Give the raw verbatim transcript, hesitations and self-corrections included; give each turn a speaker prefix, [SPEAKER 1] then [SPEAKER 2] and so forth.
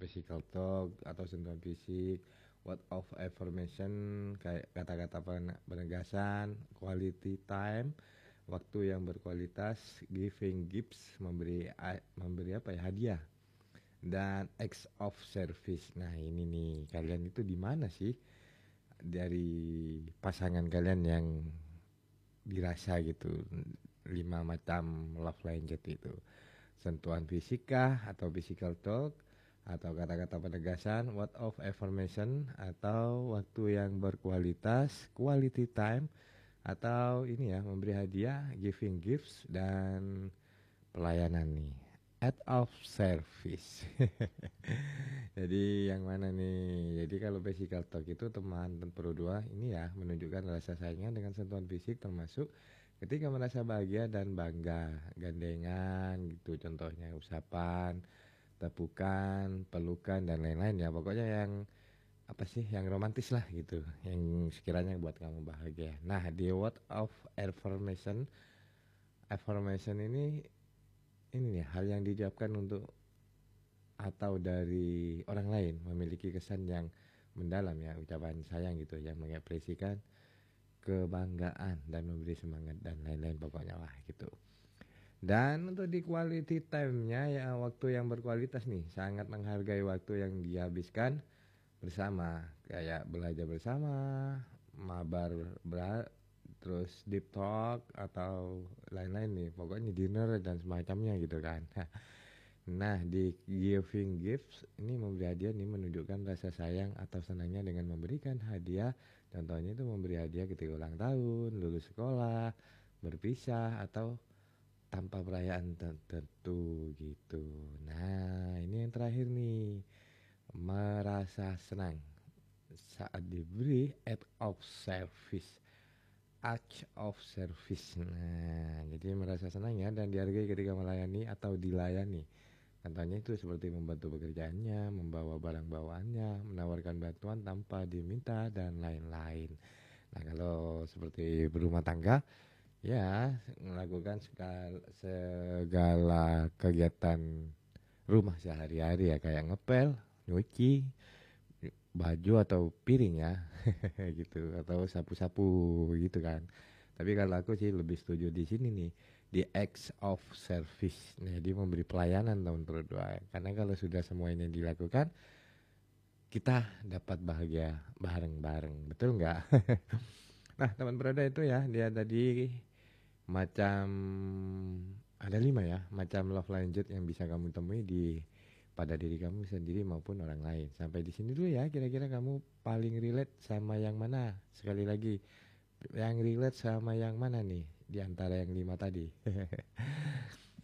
[SPEAKER 1] physical talk atau sentuhan fisik, word of affirmation kayak kata-kata penegasan, quality time, waktu yang berkualitas, giving gifts, memberi memberi apa ya, hadiah, dan acts of service. Nah ini nih, kalian itu di mana sih dari pasangan kalian yang dirasa gitu lima macam love language itu? Sentuhan fisik kah, atau physical talk, atau kata-kata penegasan, word of affirmation, atau waktu yang berkualitas, quality time, atau ini ya, memberi hadiah, giving gifts, dan pelayanan nih, act of service. Jadi yang mana nih? Jadi kalau physical talk itu teman tempero dua ini ya, menunjukkan rasa sayangnya dengan sentuhan fisik, termasuk ketika merasa bahagia dan bangga, gandengan gitu contohnya, usapan, tepukan, pelukan, dan lain-lain ya. Pokoknya yang apa sih, yang romantis lah gitu, yang sekiranya buat kamu bahagia. Nah di word of affirmation, affirmation ini ini nih, hal yang diucapkan untuk atau dari orang lain memiliki kesan yang mendalam ya, ucapan sayang gitu yang mengekspresikan kebanggaan dan memberi semangat dan lain-lain pokoknya lah gitu. Dan untuk di quality time-nya ya, waktu yang berkualitas nih, sangat menghargai waktu yang dihabiskan bersama, kayak belajar bersama, mabar berat, terus deep talk atau lain-lain nih, pokoknya dinner dan semacamnya gitu kan. Nah di giving gifts ini, memberi hadiah nih, menunjukkan rasa sayang atau senangnya dengan memberikan hadiah. Contohnya itu memberi hadiah ketika ulang tahun, lulus sekolah, berpisah, atau tanpa perayaan tertentu gitu. Nah ini yang terakhir nih, merasa senang saat diberi act of service, act of service. Nah jadi merasa senang ya dan dihargai ketika melayani atau dilayani. Contohnya itu seperti membantu pekerjaannya, membawa barang bawaannya, menawarkan bantuan tanpa diminta, dan lain-lain. Nah kalau seperti berumah tangga ya, melakukan segala, segala kegiatan rumah sehari-hari ya, kayak ngepel, nyuci baju atau piring ya gitu, atau sapu-sapu gitu kan. Tapi kalau aku sih lebih setuju di sini nih, di acts of service. Nah, dia memberi pelayanan tahun berdua. Karena kalau sudah semua ini dilakukan, kita dapat bahagia bareng-bareng, betul nggak? Nah teman berada itu ya, dia tadi macam ada lima ya macam love language yang bisa kamu temui di pada diri kamu sendiri maupun orang lain. Sampai di sini dulu ya, kira-kira kamu paling relate sama yang mana? Sekali lagi, yang relate sama yang mana nih di antara yang lima tadi?